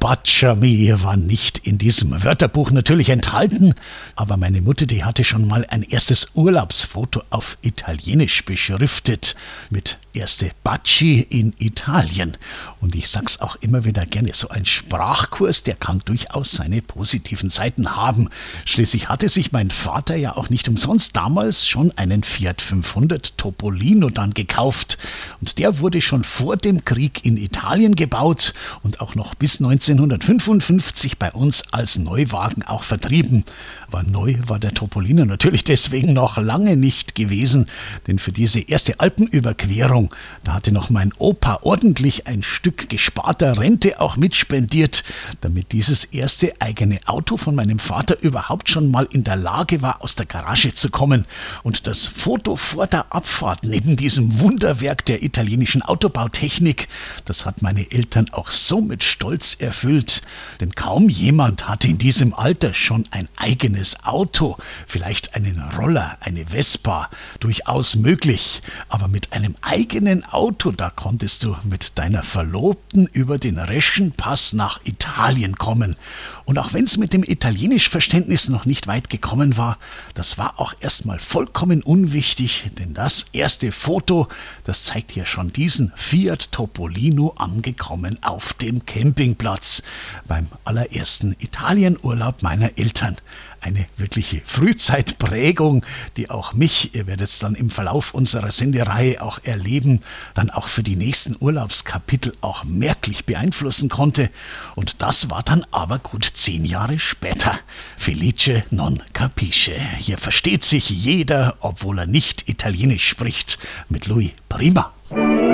Bacciami war nicht in diesem Wörterbuch natürlich enthalten, aber meine Mutter, die hatte schon mal ein erstes Urlaubsfoto auf Italienisch beschriftet mit erste Baci in Italien. Und ich sag's auch immer wieder gerne, so ein Sprachkurs, der kann durchaus seine positiven Seiten haben. Schließlich hatte sich mein Vater ja auch nicht umsonst damals schon einen Fiat 500 Topolino dann gekauft. Und der wurde schon vor dem Krieg in Italien gebaut und auch noch bis 1955 bei uns als Neuwagen auch vertrieben. Aber neu war der Topolino natürlich deswegen noch lange nicht gewesen, denn für diese erste Alpenüberquerung, da hatte noch mein Opa ordentlich ein Stück gesparter Rente auch mitspendiert, damit dieses erste eigene Auto von meinem Vater überhaupt schon mal in der Lage war, aus der Garage zu kommen. Und das Foto vor der Abfahrt neben diesem Wunderwerk der italienischen Autobautechnik, das hat meine Eltern auch so mit Stolz erfüllt, denn kaum jemand hatte in diesem Alter schon ein eigenes Auto, vielleicht einen Roller, eine Vespa, durchaus möglich, aber mit einem eigenen Auto, da konntest du mit deiner Verlobten über den Reschenpass nach Italien kommen. Und auch wenn es mit dem Italienischverständnis noch nicht weit gekommen war, das war auch erstmal vollkommen unwichtig, denn das erste Foto, das zeigt hier schon diesen Fiat Topolino angekommen auf dem Campingplatz beim allerersten Italienurlaub meiner Eltern. Eine wirkliche Frühzeitprägung, die auch mich, ihr werdet es dann im Verlauf unserer Sendereihe auch erleben, dann auch für die nächsten Urlaubskapitel auch merklich beeinflussen konnte. Und das war dann aber gut 10 Jahre später. Felice non capisce. Hier versteht sich jeder, obwohl er nicht Italienisch spricht, mit Lui Prima.